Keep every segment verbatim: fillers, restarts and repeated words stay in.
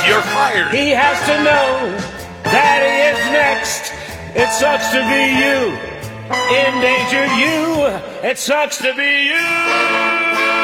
You're fired. He has to know that he is next. It sucks to be you. Endangered you. It sucks to be you.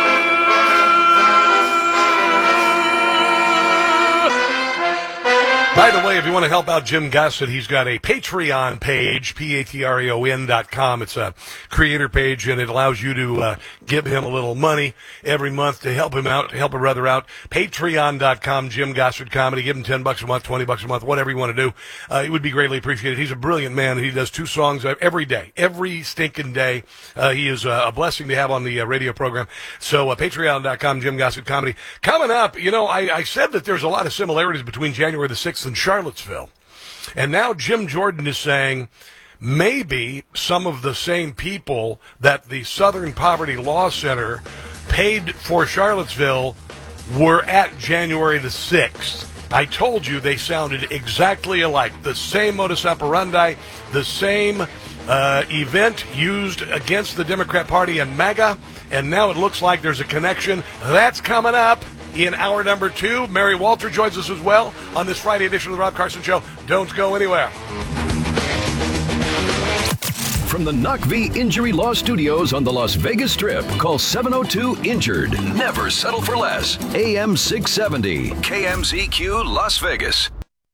By the way, if you want to help out Jim Gossett, he's got a Patreon page, P A T R E O N dot com. It's a creator page, and it allows you to uh, give him a little money every month to help him out, to help a brother out. Patreon dot com, Jim Gossett Comedy. Give him ten bucks a month, twenty bucks a month, whatever you want to do. Uh, it would be greatly appreciated. He's a brilliant man. He does two songs every day, every stinking day. Uh, he is uh, a blessing to have on the uh, radio program. So uh, Patreon dot com, Jim Gossett Comedy. Coming up, you know, I, I said that there's a lot of similarities between January the sixth and Charlottesville. And now Jim Jordan is saying maybe some of the same people that the Southern Poverty Law Center paid for Charlottesville were at January the sixth. I told you they sounded exactly alike. The same modus operandi, the same uh, event used against the Democrat Party and MAGA, and now it looks like there's a connection. That's coming up in hour number two. Mary Walter joins us as well on this Friday edition of the Rob Carson Show. Don't go anywhere. From the N O C V Injury Law Studios on the Las Vegas Strip, call seven oh two injured. Never settle for less. A M six seventy, K M Z Q Las Vegas.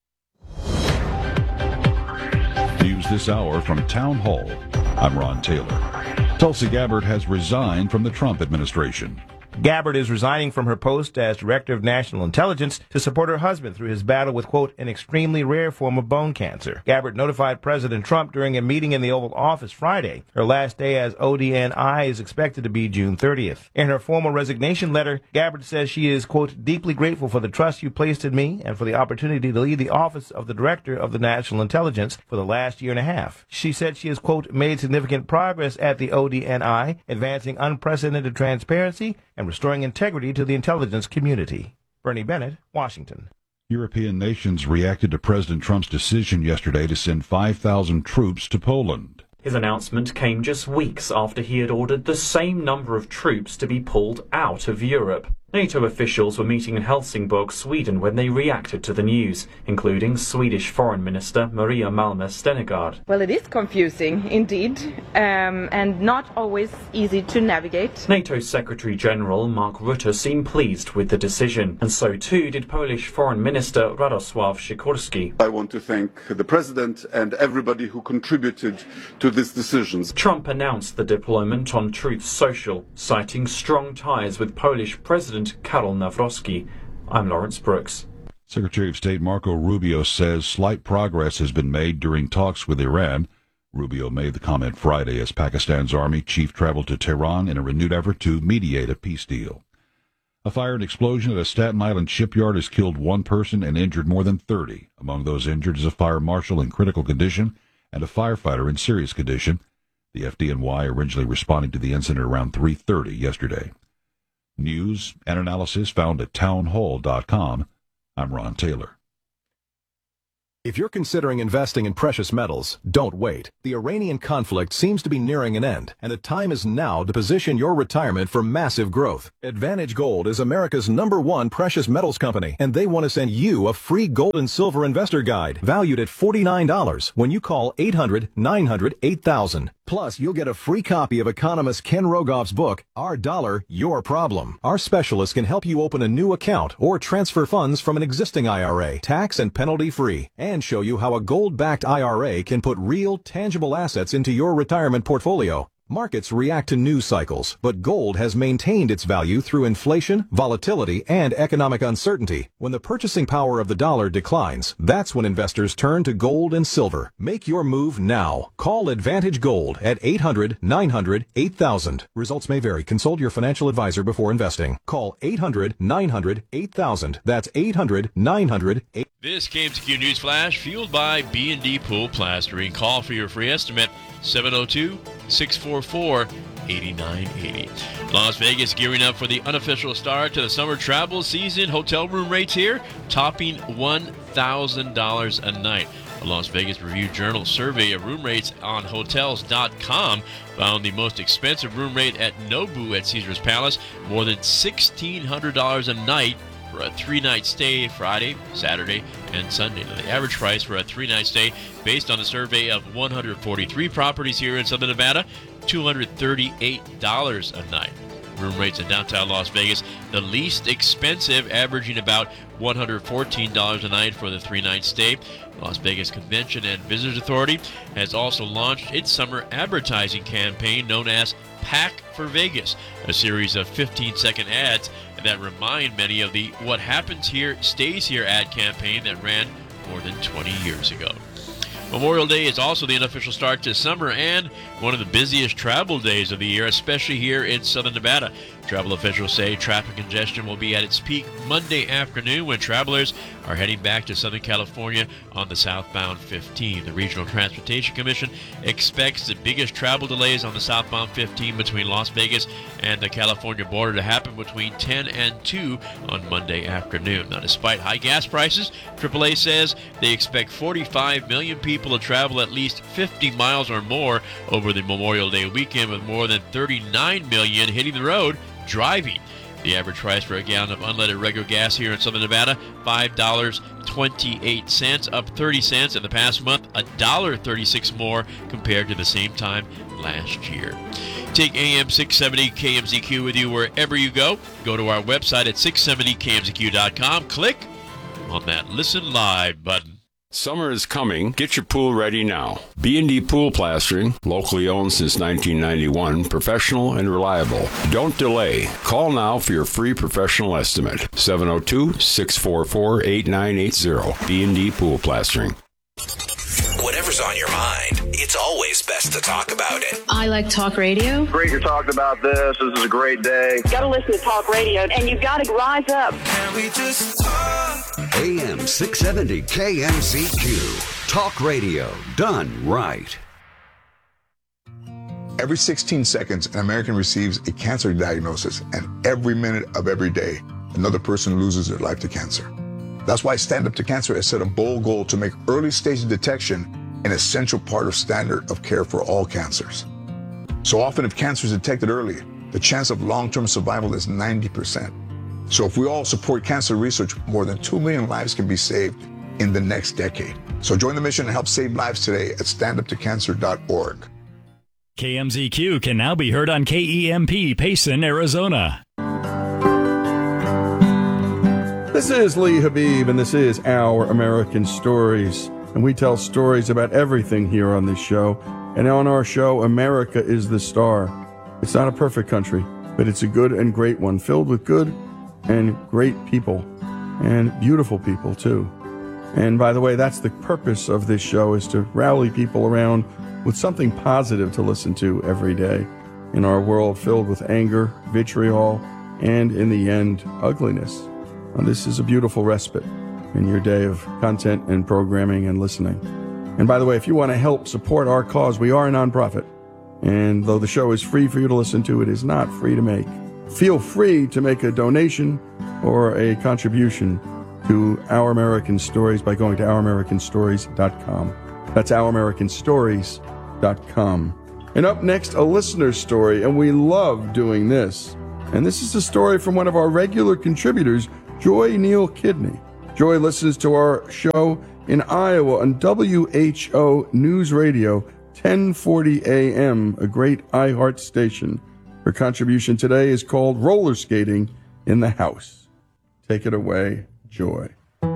News this hour from Town Hall. I'm Ron Taylor. Tulsi Gabbard has resigned from the Trump administration. Gabbard is resigning from her post as Director of National Intelligence to support her husband through his battle with, quote, an extremely rare form of bone cancer. Gabbard notified President Trump during a meeting in the Oval Office Friday. Her last day as O D N I is expected to be June thirtieth. In her formal resignation letter, Gabbard says she is, quote, deeply grateful for the trust you placed in me and for the opportunity to lead the office of the Director of the National Intelligence for the last year and a half. She said she has, quote, made significant progress at the O D N I, advancing unprecedented transparency and restoring integrity to the intelligence community. Bernie Bennett, Washington. European nations reacted to President Trump's decision yesterday to send five thousand troops to Poland. His announcement came just weeks after he had ordered the same number of troops to be pulled out of Europe. NATO officials were meeting in Helsingborg, Sweden, when they reacted to the news, including Swedish Foreign Minister Maria Malmö Stenegard. Well, it is confusing, indeed, um, and not always easy to navigate. NATO Secretary-General Mark Rutte seemed pleased with the decision, and so too did Polish Foreign Minister Radosław Sikorski. I want to thank the President and everybody who contributed to these decisions. Trump announced the deployment on Truth Social, citing strong ties with Polish President Karol Nawrocki. I'm Lawrence Brooks. Secretary of State Marco Rubio says slight progress has been made during talks with Iran. Rubio made the comment Friday as Pakistan's army chief traveled to Tehran in a renewed effort to mediate a peace deal. A fire and explosion at a Staten Island shipyard has killed one person and injured more than thirty. Among those injured is a fire marshal in critical condition and a firefighter in serious condition. The F D N Y originally responding to the incident around three thirty yesterday. News and analysis found at townhall dot com. I'm Ron Taylor. If you're considering investing in precious metals, don't wait. The Iranian conflict seems to be nearing an end, and the time is now to position your retirement for massive growth. Advantage Gold is America's number one precious metals company, and they want to send you a free gold and silver investor guide valued at forty-nine dollars when you call eight hundred, nine hundred, eight thousand. Plus, you'll get a free copy of economist Ken Rogoff's book, Our Dollar, Your Problem. Our specialists can help you open a new account or transfer funds from an existing I R A, tax and penalty free, and show you how a gold-backed I R A can put real, tangible assets into your retirement portfolio. Markets react to news cycles, but gold has maintained its value through inflation, volatility, and economic uncertainty. When the purchasing power of the dollar declines, that's when investors turn to gold and silver. Make your move now. Call Advantage Gold at eight hundred, nine hundred, eight thousand. Results may vary. Consult your financial advisor before investing. Call eight hundred, nine hundred, eight thousand. That's eight hundred, nine hundred, eight thousand. This K M Z Q News Flash, fueled by B and D Pool Plastering. Call for your free estimate, seven oh two, six four four, eight nine eight oh. Las Vegas gearing up for the unofficial start to the summer travel season. Hotel room rates here topping one thousand dollars a night. A Las Vegas Review-Journal survey of room rates on hotels dot com found the most expensive room rate at Nobu at Caesars Palace, more than sixteen hundred dollars a night for a three-night stay Friday, Saturday, and Sunday. Now, the average price for a three-night stay, based on a survey of one hundred forty-three properties here in Southern Nevada, two hundred thirty-eight dollars a night. Room rates in downtown Las Vegas, the least expensive, averaging about one hundred fourteen dollars a night for the three-night stay. Las Vegas Convention and Visitors Authority has also launched its summer advertising campaign known as Pack for Vegas, a series of fifteen-second ads that remind many of the What Happens Here Stays Here ad campaign that ran more than twenty years ago. Memorial Day is also the unofficial start to summer and one of the busiest travel days of the year, especially here in Southern Nevada. Travel officials say traffic congestion will be at its peak Monday afternoon when travelers are heading back to Southern California on the southbound fifteen. The Regional Transportation Commission expects the biggest travel delays on the southbound fifteen between Las Vegas and the California border to happen between ten and two on Monday afternoon. Now, despite high gas prices, triple A says they expect forty-five million people to travel at least fifty miles or more over the Memorial Day weekend, with more than thirty-nine million hitting the road driving. The average price for a gallon of unleaded regular gas here in Southern Nevada, five dollars and twenty-eight cents, up thirty cents in the past month, one dollar and thirty-six cents more compared to the same time last year. Take A M six seventy K M Z Q with you wherever you go. Go to our website at six seventy K M Z Q dot com. Click on that Listen Live button. Summer is coming. Get your pool ready now. B and D Pool Plastering, locally owned since nineteen ninety-one, professional and reliable. Don't delay. Call now for your free professional estimate. seven oh two, six four four, eight nine eight zero. B and D Pool Plastering. Whatever's on your mind, it's always best to talk about it. I like talk radio. Great you're talking about this. This is a great day. Got to listen to talk radio, and you've got to rise up. Can we just talk? A M six seventy K M Z Q. Talk radio done right. Every sixteen seconds, an American receives a cancer diagnosis, and every minute of every day, another person loses their life to cancer. That's why Stand Up to Cancer has set a bold goal to make early stage detection an essential part of standard of care for all cancers. So often, if cancer is detected early, the chance of long-term survival is ninety percent. So if we all support cancer research, more than two million lives can be saved in the next decade. So join the mission and help save lives today at stand up to cancer dot org. K M Z Q can now be heard on K E M P Payson, Arizona. This is Lee Habib, and this is Our American Stories. And we tell stories about everything here on this show. And on our show, America is the star. It's not a perfect country, but it's a good and great one, filled with good and great people, and beautiful people, too. And by the way, that's the purpose of this show, is to rally people around with something positive to listen to every day in our world filled with anger, vitriol, and, in the end, ugliness. And this is a beautiful respite in your day of content and programming and listening. And by the way, if you want to help support our cause, we are a nonprofit. And though the show is free for you to listen to, it is not free to make. Feel free to make a donation or a contribution to Our American Stories by going to our american stories dot com. That's our american stories dot com. And up next, a listener story, and we love doing this. And this is a story from one of our regular contributors, Joy Neal Kidney. Joy listens to our show in Iowa on W H O News Radio, ten forty A M, a great iHeart station. Her contribution today is called Roller Skating in the House. Take it away, Joy.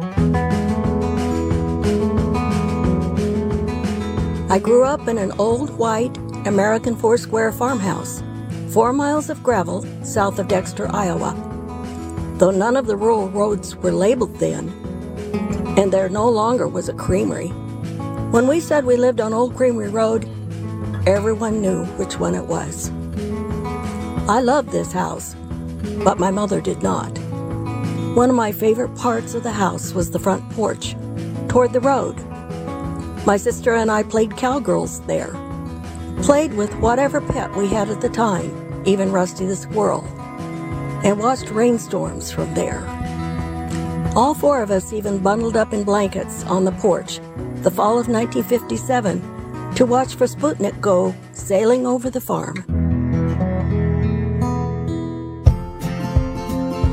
I grew up in an old, white, American four-square farmhouse, four miles of gravel south of Dexter, Iowa. Though none of the rural roads were labeled then, and there no longer was a creamery. When we said we lived on Old Creamery Road, everyone knew which one it was. I loved this house, but my mother did not. One of my favorite parts of the house was the front porch, toward the road. My sister and I played cowgirls there, played with whatever pet we had at the time, even Rusty the squirrel, and watched rainstorms from there. All four of us even bundled up in blankets on the porch the fall of nineteen fifty-seven to watch for Sputnik go sailing over the farm.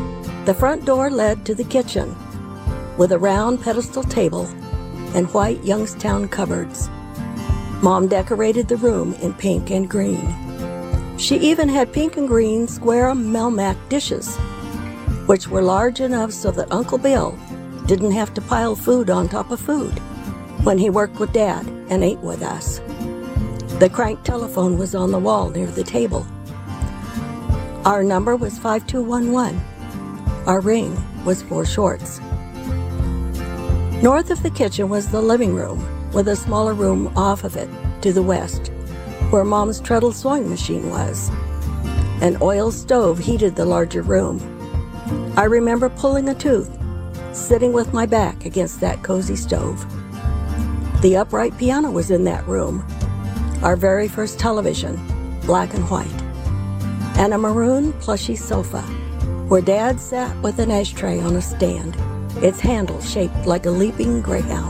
The front door led to the kitchen, with a round pedestal table and white Youngstown cupboards. Mom decorated the room in pink and green. She even had pink and green square Melmac dishes, which were large enough so that Uncle Bill didn't have to pile food on top of food when he worked with Dad and ate with us. The crank telephone was on the wall near the table. Our number was five two one one. Our ring was four shorts. North of the kitchen was the living room, with a smaller room off of it to the west, where Mom's treadle sewing machine was. An oil stove heated the larger room. I remember pulling a tooth, sitting with my back against that cozy stove. The upright piano was in that room, our very first television, black and white, and a maroon plushy sofa, where Dad sat with an ashtray on a stand, its handle shaped like a leaping greyhound.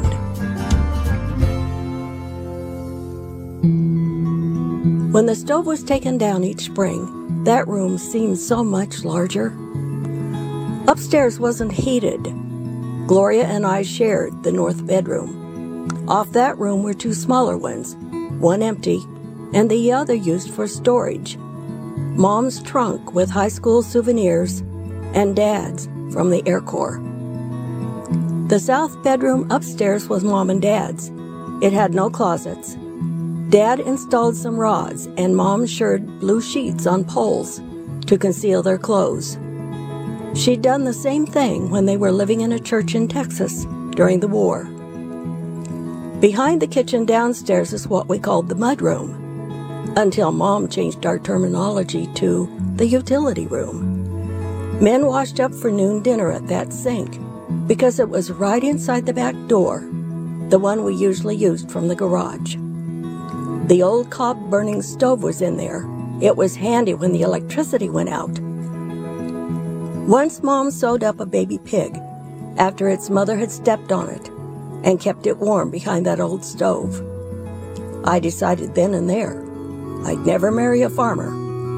When the stove was taken down each spring, that room seemed so much larger. Upstairs wasn't heated. Gloria and I shared the north bedroom. Off that room were two smaller ones, one empty and the other used for storage. Mom's trunk with high school souvenirs and Dad's from the Air Corps. The south bedroom upstairs was Mom and Dad's. It had no closets. Dad installed some rods and Mom shirred blue sheets on poles to conceal their clothes. She'd done the same thing when they were living in a church in Texas during the war. Behind the kitchen downstairs is what we called the mudroom, until Mom changed our terminology to the utility room. Men washed up for noon dinner at that sink because it was right inside the back door, the one we usually used from the garage. The old cob burning stove was in there. It was handy when the electricity went out. Once Mom sewed up a baby pig after its mother had stepped on it and kept it warm behind that old stove. I decided then and there I'd never marry a farmer.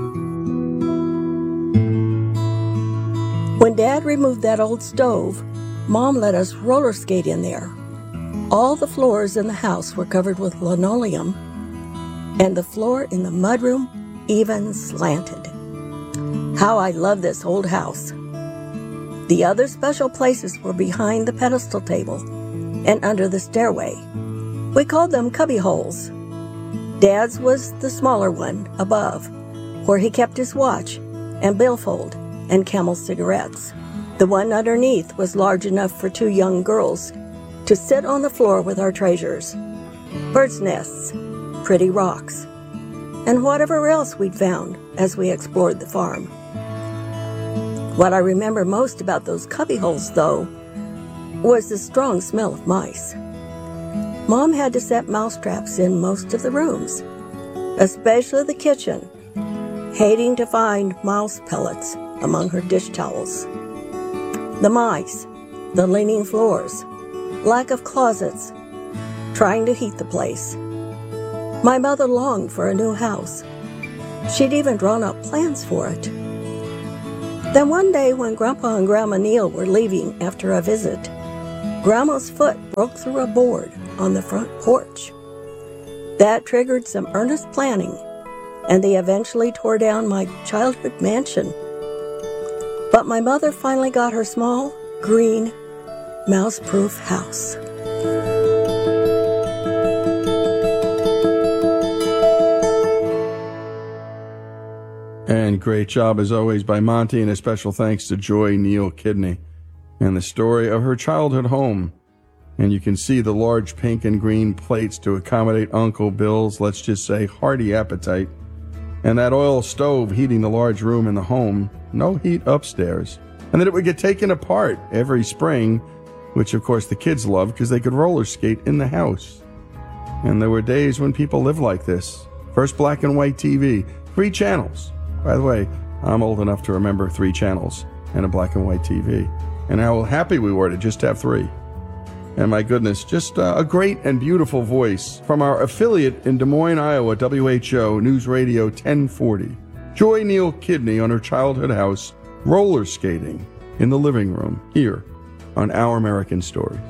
When Dad removed that old stove, Mom let us roller skate in there. All the floors in the house were covered with linoleum, and the floor in the mudroom even slanted. How I love this old house. The other special places were behind the pedestal table and under the stairway. We called them cubby holes. Dad's was the smaller one above, where he kept his watch and billfold and Camel cigarettes. The one underneath was large enough for two young girls to sit on the floor with our treasures, birds' nests, pretty rocks, and whatever else we'd found as we explored the farm. What I remember most about those cubbyholes, though, was the strong smell of mice. Mom had to set mousetraps in most of the rooms, especially the kitchen, hating to find mouse pellets among her dish towels. The mice, the leaning floors, lack of closets, trying to heat the place. My mother longed for a new house. She'd even drawn up plans for it. Then one day when Grandpa and Grandma Neal were leaving after a visit, Grandma's foot broke through a board on the front porch. That triggered some earnest planning, and they eventually tore down my childhood mansion. But my mother finally got her small, green, mouse-proof house. And great job, as always, by Monty, and a special thanks to Joy Neal Kidney and the story of her childhood home. And you can see the large pink and green plates to accommodate Uncle Bill's, let's just say, hearty appetite. And that oil stove heating the large room in the home, no heat upstairs. And that it would get taken apart every spring, which of course the kids loved because they could roller skate in the house. And there were days when people lived like this. First black and white T V, three channels. By the way, I'm old enough to remember three channels and a black and white T V. And how happy we were to just have three. And my goodness, just uh, a great and beautiful voice from our affiliate in Des Moines, Iowa, W H O News Radio ten forty. Joy Neal Kidney on her childhood house, roller skating in the living room here on Our American Stories.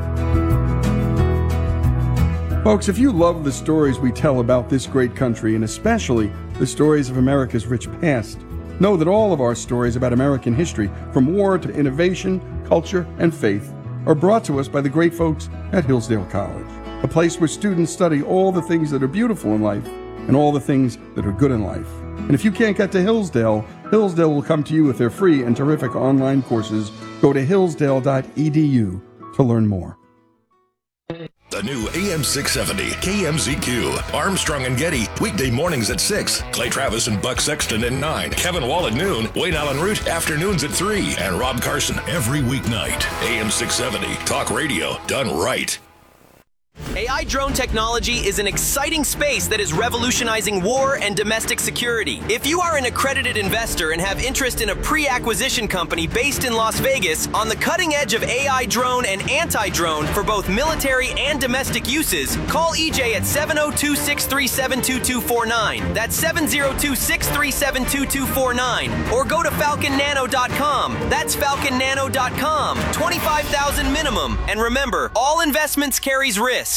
Folks, if you love the stories we tell about this great country, and especially the stories of America's rich past, know that all of our stories about American history, from war to innovation, culture, and faith, are brought to us by the great folks at Hillsdale College, a place where students study all the things that are beautiful in life and all the things that are good in life. And if you can't get to Hillsdale, Hillsdale will come to you with their free and terrific online courses. Go to hillsdale dot e d u to learn more. The new A M six seventy K M Z Q. Armstrong and Getty, weekday mornings at six. Clay Travis and Buck Sexton at nine. Kevin Wall at noon. Wayne Allen Root, afternoons at three. And Rob Carson every weeknight. A M six seventy, talk radio done right. A I drone technology is an exciting space that is revolutionizing war and domestic security. If you are an accredited investor and have interest in a pre-acquisition company based in Las Vegas on the cutting edge of A I drone and anti-drone for both military and domestic uses, call E J at seven oh two, six three seven, two two four nine. That's seven oh two, six three seven, two two four nine. Or go to falcon nano dot com. That's falcon nano dot com. twenty-five thousand minimum. And remember, all investments carries risk.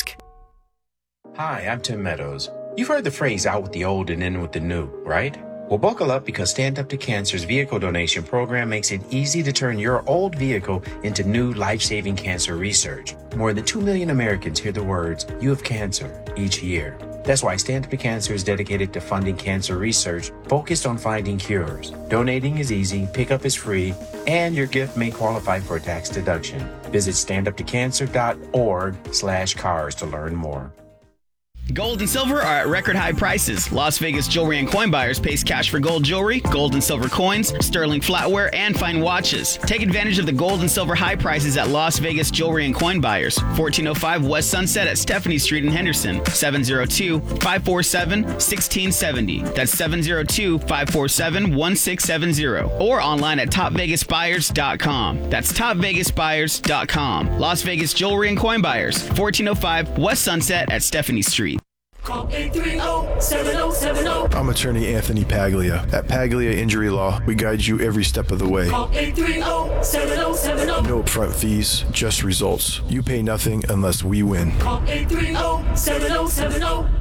Hi, I'm Tim Meadows. You've heard the phrase out with the old and in with the new, right? Well, buckle up because Stand Up to Cancer's vehicle donation program makes it easy to turn your old vehicle into new life-saving cancer research. More than two million Americans hear the words, "You have cancer," each year. That's why Stand Up to Cancer is dedicated to funding cancer research focused on finding cures. Donating is easy, pickup is free, and your gift may qualify for a tax deduction. Visit stand up to cancer dot org slash cars to learn more. Gold and silver are at record high prices. Las Vegas Jewelry and Coin Buyers pays cash for gold jewelry, gold and silver coins, sterling flatware, and fine watches. Take advantage of the gold and silver high prices at Las Vegas Jewelry and Coin Buyers, fourteen oh five West Sunset at Stephanie Street in Henderson, seven oh two, five four seven, one six seven oh. That's seven oh two, five four seven, one six seven oh. Or online at top vegas buyers dot com. That's top vegas buyers dot com. Las Vegas Jewelry and Coin Buyers, fourteen oh five West Sunset at Stephanie Street. Call eight three zero, seven zero seven zero. I'm attorney Anthony Paglia. At Paglia Injury Law, we guide you every step of the way. Call eight three zero, seven zero seven zero. No upfront fees, just results. You pay nothing unless we win. Call eight three zero, seven zero seven zero.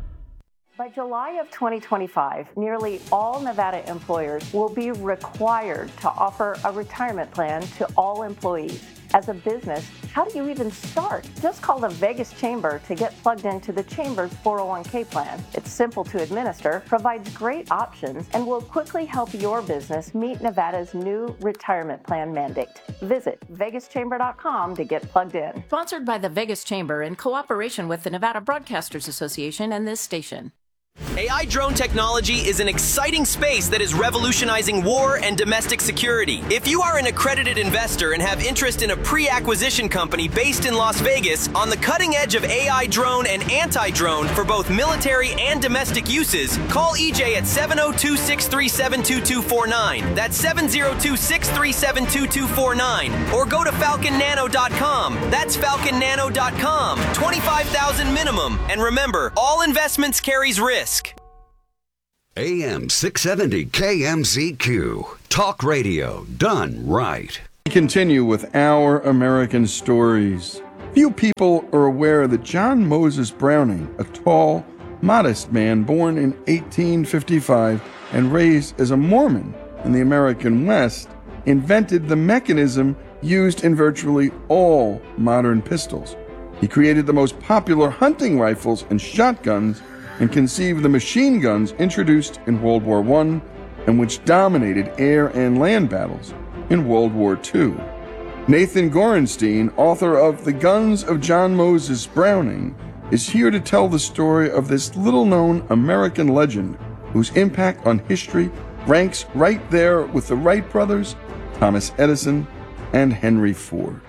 By July of twenty twenty-five, nearly all Nevada employers will be required to offer a retirement plan to all employees. As a business, how do you even start? Just call the Vegas Chamber to get plugged into the Chamber's four oh one k plan. It's simple to administer, provides great options, and will quickly help your business meet Nevada's new retirement plan mandate. Visit vegas chamber dot com to get plugged in. Sponsored by the Vegas Chamber in cooperation with the Nevada Broadcasters Association and this station. A I drone technology is an exciting space that is revolutionizing war and domestic security. If you are an accredited investor and have interest in a pre-acquisition company based in Las Vegas on the cutting edge of A I drone and anti-drone for both military and domestic uses, call E J at seven oh two, six three seven, two two four nine. That's seven oh two, six three seven, two two four nine. Or go to falcon nano dot com. That's falcon nano dot com. twenty-five thousand minimum. And remember, all investments carries risk. A M six seventy K M Z Q. Talk radio done right. We continue with Our American Stories. Few people are aware that John Moses Browning, a tall, modest man born in eighteen fifty-five and raised as a Mormon in the American West, invented the mechanism used in virtually all modern pistols. He created the most popular hunting rifles and shotguns and conceived the machine guns introduced in World War One and which dominated air and land battles in World War Two. Nathan Gorenstein, author of The Guns of John Moses Browning, is here to tell the story of this little-known American legend whose impact on history ranks right there with the Wright brothers, Thomas Edison, and Henry Ford.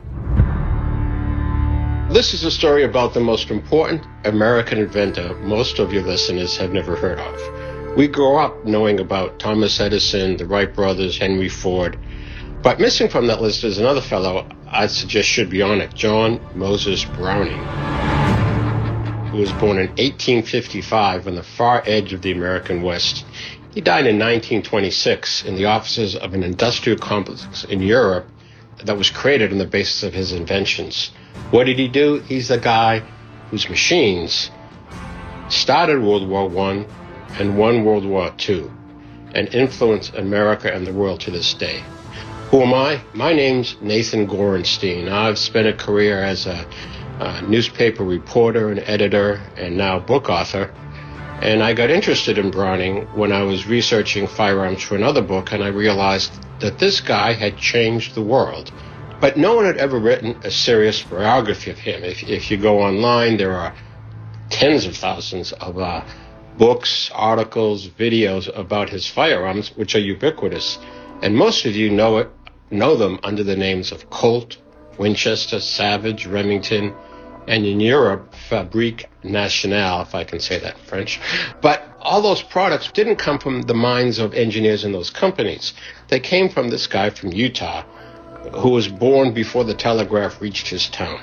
This is a story about the most important American inventor most of your listeners have never heard of. We grew up knowing about Thomas Edison, the Wright brothers, Henry Ford. But missing from that list is another fellow I'd suggest should be on it, John Moses Browning, who was born in eighteen fifty-five on the far edge of the American West. He died in nineteen twenty-six in the offices of an industrial complex in Europe that was created on the basis of his inventions. What did he do? He's the guy whose machines started World War One and won World War Two and influenced America and the world to this day. Who am I? My name's Nathan Gorenstein. I've spent a career as a, a newspaper reporter and editor and now book author. And I got interested in Browning when I was researching firearms for another book, and I realized that this guy had changed the world. But no one had ever written a serious biography of him. If, if you go online, there are tens of thousands of uh, books, articles, videos about his firearms, which are ubiquitous. And most of you know it, know them under the names of Colt, Winchester, Savage, Remington, and in Europe, Fabrique Nationale, if I can say that in French. But all those products didn't come from the minds of engineers in those companies. They came from this guy from Utah who was born before the telegraph reached his town.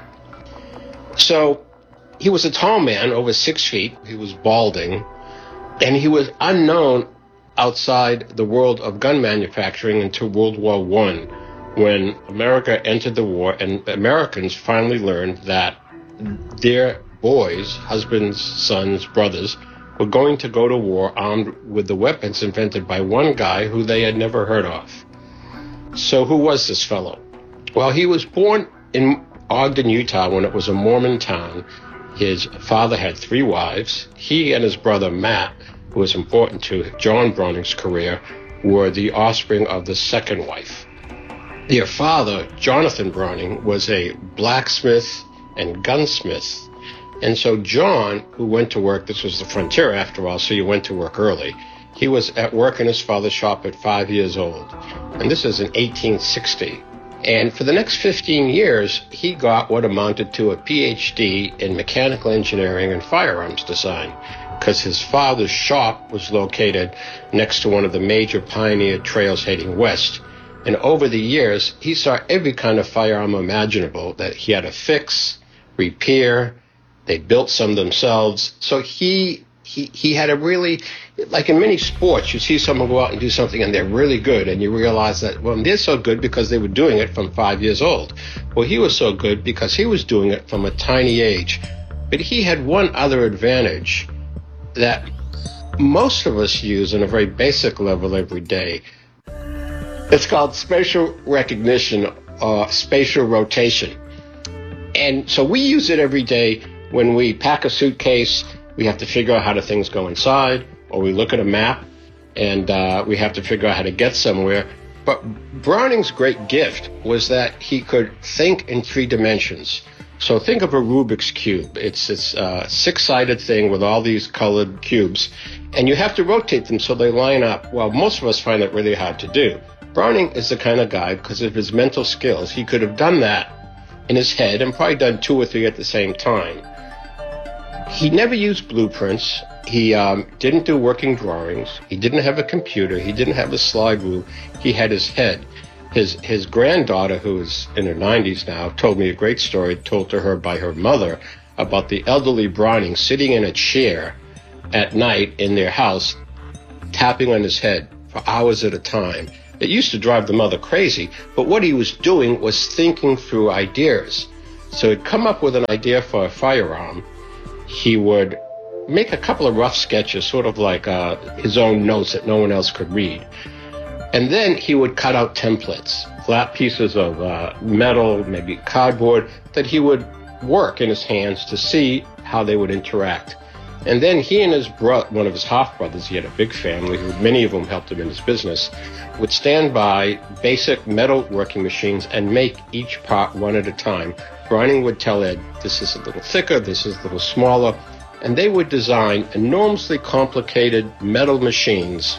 So he was a tall man, over six feet. He was balding, and he was unknown outside the world of gun manufacturing until World War One, when America entered the war and Americans finally learned that their boys, husbands, sons, brothers, were going to go to war armed with the weapons invented by one guy who they had never heard of. So who was this fellow? Well, he was born in Ogden, Utah, when it was a Mormon town. His father had three wives. He and his brother, Matt, who was important to John Browning's career, were the offspring of the second wife. Their father, Jonathan Browning, was a blacksmith and gunsmith. And so John, who went to work, this was the frontier after all, so you went to work early. He was at work in his father's shop at five years old. And this is in eighteen sixty. And for the next fifteen years, he got what amounted to a P H D in mechanical engineering and firearms design, because his father's shop was located next to one of the major pioneer trails heading west. And over the years, he saw every kind of firearm imaginable that he had to fix, repair. They built some themselves. So he he he had a really, like in many sports, you see someone go out and do something and they're really good, and you realize that, well, they're so good because they were doing it from five years old. Well, he was so good because he was doing it from a tiny age. But he had one other advantage that most of us use on a very basic level every day. It's called spatial recognition or spatial rotation. And so we use it every day. When we pack a suitcase, we have to figure out how do things go inside, or we look at a map and uh, we have to figure out how to get somewhere. But Browning's great gift was that he could think in three dimensions. So think of a Rubik's Cube. It's this uh, six-sided thing with all these colored cubes, and you have to rotate them so they line up. Well, most of us find that really hard to do. Browning is the kind of guy, because of his mental skills, he could have done that in his head and probably done two or three at the same time. He never used blueprints. He um, didn't do working drawings. He didn't have a computer. He didn't have a slide rule. He had his head. His his granddaughter, who is in her nineties now, told me a great story told to her by her mother about the elderly Browning sitting in a chair at night in their house, tapping on his head for hours at a time. It used to drive the mother crazy, but what he was doing was thinking through ideas. So he'd come up with an idea for a firearm. He would make a couple of rough sketches, sort of like uh, his own notes that no one else could read. And then he would cut out templates, flat pieces of uh, metal, maybe cardboard, that he would work in his hands to see how they would interact. And then he and his bro- one of his half-brothers, he had a big family, who many of them helped him in his business, would stand by basic metal working machines and make each part one at a time. Browning would tell Ed, this is a little thicker, this is a little smaller, and they would design enormously complicated metal machines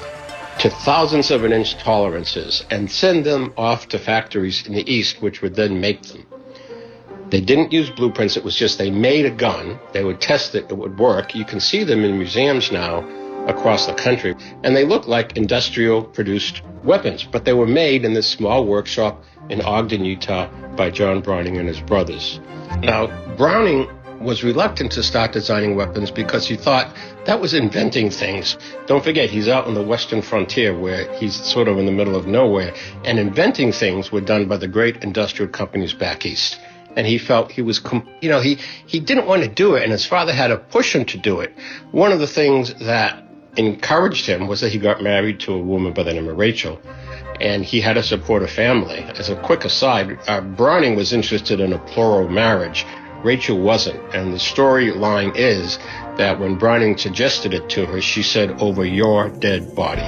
to thousands of an inch tolerances and send them off to factories in the East, which would then make them. They didn't use blueprints. It was just they made a gun. They would test it. It would work. You can see them in museums now across the country. And they look like industrial-produced weapons, but they were made in this small workshop in Ogden, Utah by John Browning and his brothers. Now, Browning was reluctant to start designing weapons because he thought that was inventing things. Don't forget, he's out on the western frontier where he's sort of in the middle of nowhere, and inventing things were done by the great industrial companies back east. And he felt he was, you know, he, he didn't want to do it, and his father had to push him to do it. One of the things that encouraged him was that he got married to a woman by the name of Rachel, and he had to support a family. As a quick aside, uh, Browning was interested in a plural marriage. Rachel wasn't, and the storyline is that when Browning suggested it to her, she said, "Over your dead body."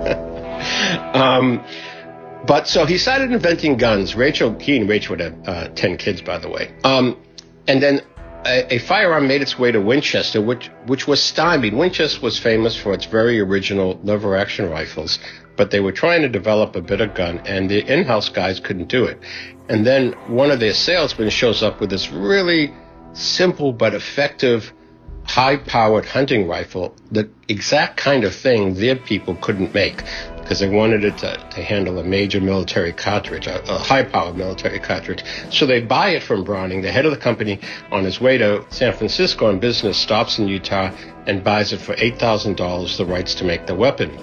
um, but so he started inventing guns. Rachel, he and Rachel would have uh, ten kids, by the way. Um, and then a, a firearm made its way to Winchester, which which was stymied. Winchester was famous for its very original lever-action rifles, but they were trying to develop a better gun, and the in-house guys couldn't do it. And then one of their salesmen shows up with this really simple but effective, high-powered hunting rifle, the exact kind of thing their people couldn't make, because they wanted it to, to handle a major military cartridge, a, a high-powered military cartridge. So they buy it from Browning. The head of the company, on his way to San Francisco on business, stops in Utah and buys it for eight thousand dollars, the rights to make the weapon.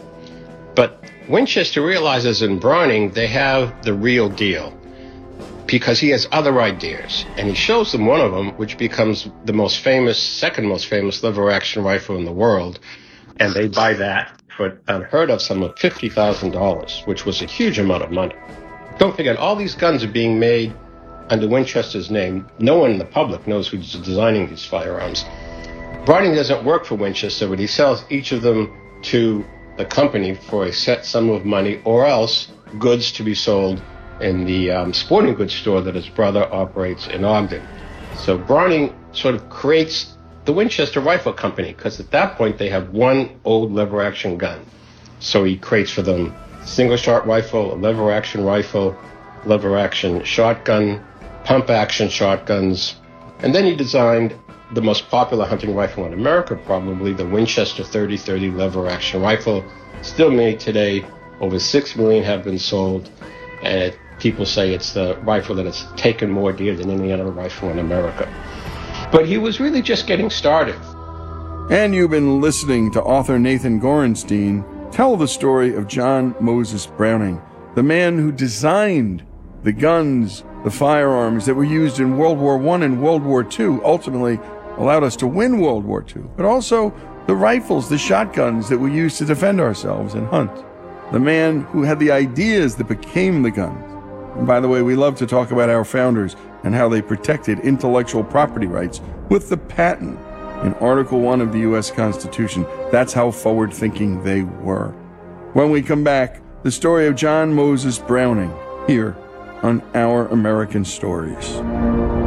But Winchester realizes in Browning they have the real deal, because he has other ideas, and he shows them one of them, which becomes the most famous, second most famous lever-action rifle in the world, and they buy that for an unheard of sum of fifty thousand dollars, which was a huge amount of money. Don't forget, all these guns are being made under Winchester's name. No one in the public knows who's designing these firearms. Browning doesn't work for Winchester, but he sells each of them to the company for a set sum of money, or else goods to be sold in the um, sporting goods store that his brother operates in Ogden. So Browning sort of creates the Winchester Rifle Company, because at that point they have one old lever-action gun. So he creates for them single-shot rifle, a lever-action rifle, lever-action shotgun, pump-action shotguns, and then he designed the most popular hunting rifle in America, probably the Winchester thirty thirty lever-action rifle, still made today. Over six million have been sold, and it, people say it's the rifle that has taken more deer than any other rifle in America. But he was really just getting started. And you've been listening to author Nathan Gorenstein tell the story of John Moses Browning, the man who designed the guns, the firearms that were used in World War One and World War Two, ultimately allowed us to win World War Two, but also the rifles, the shotguns that we used to defend ourselves and hunt. The man who had the ideas that became the guns. And by the way, we love to talk about our founders and how they protected intellectual property rights with the patent in Article one of the U S Constitution. That's how forward-thinking they were. When we come back, the story of John Moses Browning, here on Our American Stories.